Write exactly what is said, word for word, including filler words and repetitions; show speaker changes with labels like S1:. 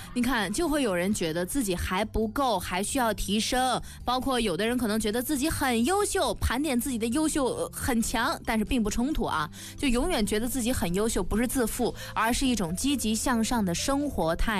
S1: 你看，就会有人觉得自己还不够，还需要提升。包括有的人可能觉得自己很优秀，盘点自己的优秀、呃、很强，但是并不冲突啊。就永远觉得自己很优秀，不是自负，而是一种积极向上的生活态度。